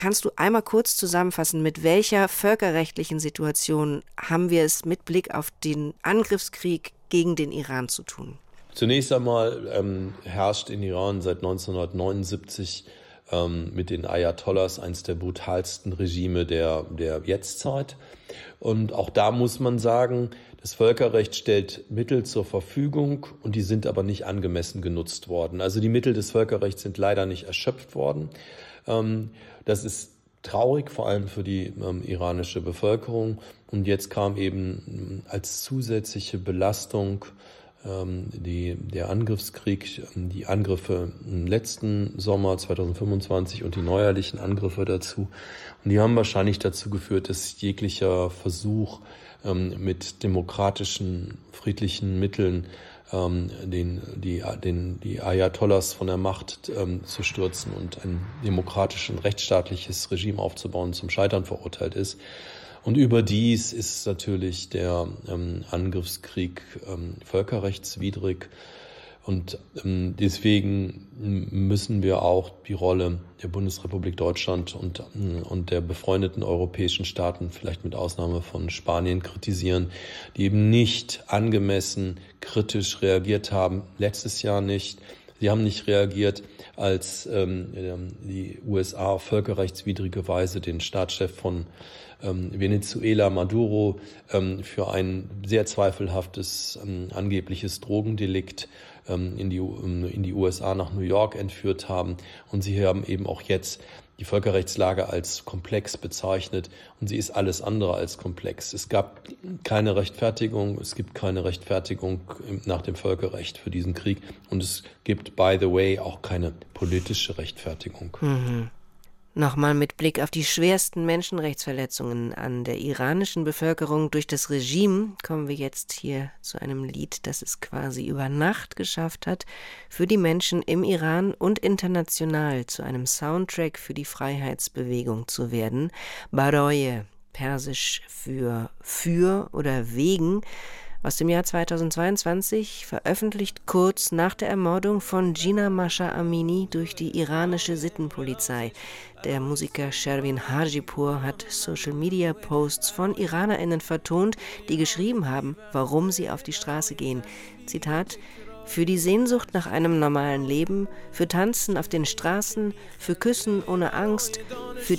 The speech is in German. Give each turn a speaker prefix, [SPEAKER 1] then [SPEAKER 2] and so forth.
[SPEAKER 1] Kannst du einmal kurz zusammenfassen, mit welcher völkerrechtlichen Situation haben wir es mit Blick auf den Angriffskrieg gegen den Iran zu tun?
[SPEAKER 2] Zunächst einmal herrscht in Iran seit 1979 mit den Ayatollahs eines der brutalsten Regime der Jetztzeit. Und auch da muss man sagen, das Völkerrecht stellt Mittel zur Verfügung und die sind aber nicht angemessen genutzt worden. Also die Mittel des Völkerrechts sind leider nicht erschöpft worden. Das ist traurig, vor allem für die iranische Bevölkerung. Und jetzt kam eben als zusätzliche Belastung der Angriffskrieg, die Angriffe im letzten Sommer 2025 und die neuerlichen Angriffe dazu. Und die haben wahrscheinlich dazu geführt, dass jeglicher Versuch, mit demokratischen, friedlichen Mitteln die Ayatollahs von der Macht zu stürzen und ein demokratisches und rechtsstaatliches Regime aufzubauen, zum Scheitern verurteilt ist. Und überdies ist natürlich der Angriffskrieg völkerrechtswidrig. Und deswegen müssen wir auch die Rolle der Bundesrepublik Deutschland und der befreundeten europäischen Staaten, vielleicht mit Ausnahme von Spanien, kritisieren, die eben nicht angemessen kritisch reagiert haben. Letztes Jahr nicht. Sie haben nicht reagiert, als die USA auf völkerrechtswidrige Weise den Staatschef von Venezuela, Maduro, für ein sehr zweifelhaftes angebliches Drogendelikt in die USA nach New York entführt haben. Und sie haben eben auch jetzt die Völkerrechtslage als komplex bezeichnet. Und sie ist alles andere als komplex. Es gab keine Rechtfertigung. Es gibt keine Rechtfertigung nach dem Völkerrecht für diesen Krieg. Und es gibt, by the way, auch keine politische Rechtfertigung.
[SPEAKER 1] Mhm. Nochmal mit Blick auf die schwersten Menschenrechtsverletzungen an der iranischen Bevölkerung durch das Regime kommen wir jetzt hier zu einem Lied, das es quasi über Nacht geschafft hat, für die Menschen im Iran und international zu einem Soundtrack für die Freiheitsbewegung zu werden. Baroye, persisch für oder wegen, aus dem Jahr 2022, veröffentlicht kurz nach der Ermordung von Jina Masha Amini durch die iranische Sittenpolizei. Der Musiker Shervin Hajipur hat Social-Media-Posts von IranerInnen vertont, die geschrieben haben, warum sie auf die Straße gehen. Zitat: für die Sehnsucht nach einem normalen Leben, für Tanzen auf den Straßen, für Küssen ohne Angst, für